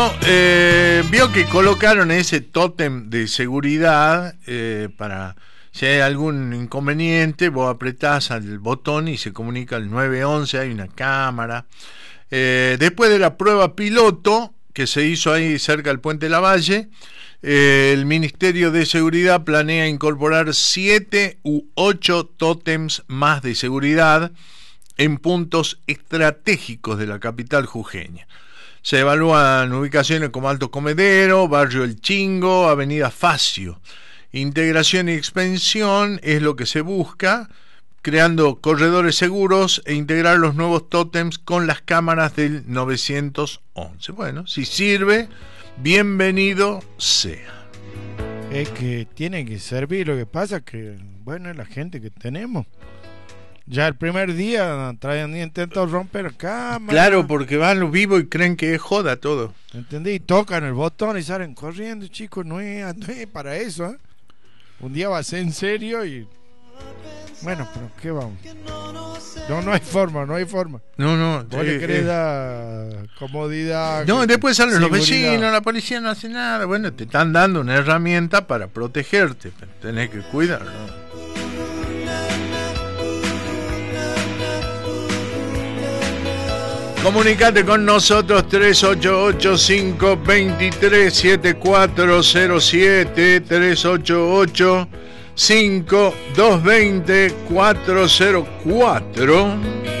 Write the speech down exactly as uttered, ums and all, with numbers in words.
Eh, vio que colocaron ese tótem de seguridad eh, para si hay algún inconveniente, vos apretás al botón y se comunica al nueve once, hay una cámara. Eh, después de la prueba piloto que se hizo ahí cerca del Puente Lavalle, eh, el Ministerio de Seguridad planea incorporar siete u ocho tótems más de seguridad en puntos estratégicos de la capital jujeña. Se evalúan ubicaciones como Alto Comedero, Barrio El Chingo, Avenida Facio. Integración y expansión es lo que se busca, creando corredores seguros e integrar los nuevos tótems con las cámaras del nueve once. Bueno, si sirve, bienvenido sea. Es que tiene que servir, lo que pasa es que, bueno, es la gente que tenemos. Ya el primer día traen intentos romper la cámara. Claro, porque van los vivos y creen que es joda todo. ¿Entendí? Y tocan el botón y salen corriendo, chicos. No es, no es para eso, ¿eh? Un día va a ser en serio y... Bueno, pero ¿qué vamos? No, no hay forma, no hay forma. No, no. Vos le querés dar comodidad. No, después salen seguridad. Los vecinos, la policía no hace nada. Bueno, te están dando una herramienta para protegerte. Pero tenés que cuidar, ¿no? Comunicate con nosotros tres ocho ocho, cinco dos tres, siete cuatro cero siete, tres ocho ocho, cinco dos dos cero, cuatro cero cuatro.